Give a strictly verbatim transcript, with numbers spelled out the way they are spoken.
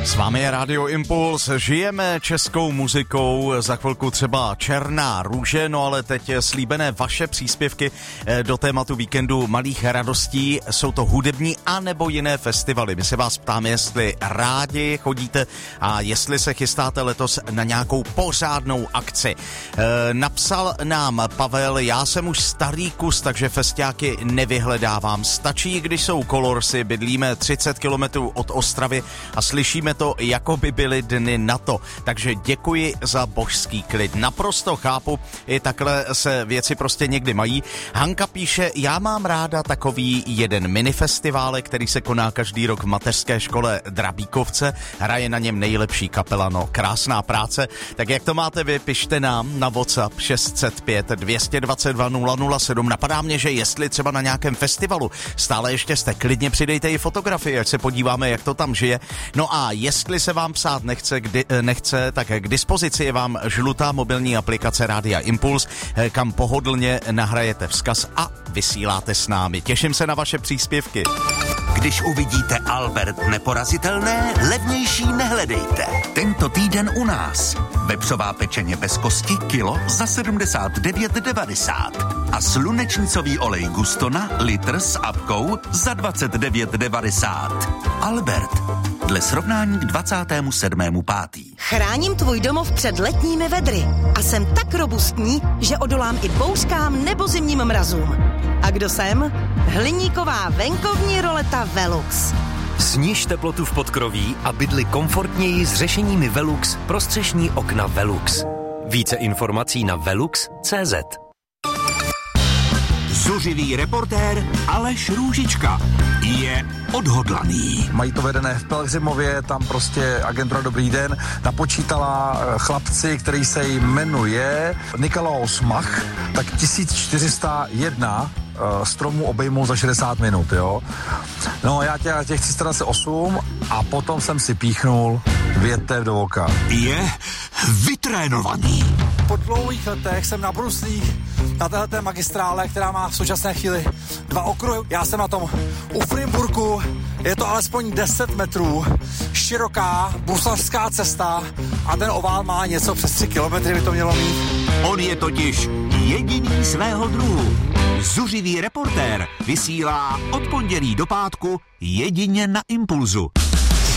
S vámi je Radio Impuls, žijeme českou muzikou, za chvilku třeba Černá růže, no ale teď slíbené vaše příspěvky do tématu víkendu malých radostí, jsou to hudební a nebo jiné festivaly. My se vás ptáme, jestli rádi chodíte a jestli se chystáte letos na nějakou pořádnou akci. E, napsal nám Pavel, já jsem už starý kus, takže festiáky nevyhledávám. Stačí, když jsou Colorsy, bydlíme třicet kilometrů od Ostravy a slyšíme to, jako by byly dny na to. Takže děkuji za božský klid. Naprosto chápu, i takhle se věci prostě někdy mají. Hanka píše, já mám ráda takový jeden minifestival, který se koná každý rok v mateřské škole Drabíkovce. Hraje na něm nejlepší kapela, no krásná práce. Tak jak to máte vy, pište nám na WhatsApp šest set pět dvě dva dva nula nula sedm. Napadá mě, že jestli třeba na nějakém festivalu stále ještě jste, klidně přidejte i fotografii, ať se podíváme, jak to tam žije. No a jestli se vám psát nechce, kdy, nechce, tak k dispozici je vám žlutá mobilní aplikace Rádia Impuls, kam pohodlně nahrajete vzkaz a vysíláte s námi. Těším se na vaše příspěvky. Když uvidíte Albert neporazitelné, levnější nehledejte. Tento týden u nás. Vepřová pečeně bez kosti kilo za sedmdesát devět devadesát. A slunečnicový olej Gustona litr s apkou za dvacet devět devadesát. Albert. Dle srovnání k dvacátému sedmému pátý Chráním tvůj domov před letními vedry a jsem tak robustní, že odolám i bouřkám nebo zimním mrazům. A kdo jsem? Hliníková venkovní roleta Velux. Sniž teplotu v podkroví a bydli komfortněji s řešeními Velux pro střešní okna Velux. Více informací na velux tečka cé zet. Zuřivý reportér Aleš Růžička je odhodlaný. Mají to vedené v Pelhřimově, tam prostě agentura Dobrý den napočítala chlapci, který se jmenuje Nikolaus Mach, tak tisíc čtyři sta jedna stromů obejmul za šedesát minut, jo. No já těch, těch chci starat se osm a potom jsem si píchnul větev do oka. Je vytrénovaný. Po dlouhých letech jsem nabruslý na téhleté magistrále, která má v současné chvíli dva okruhy. Já jsem na tom u Frimburku, je to alespoň deset metrů, široká bruslařská cesta a ten ovál má něco přes tři kilometry, by to mělo mít. On je totiž jediný svého druhu. Zuřivý reportér vysílá od pondělí do pátku jedině na Impulzu.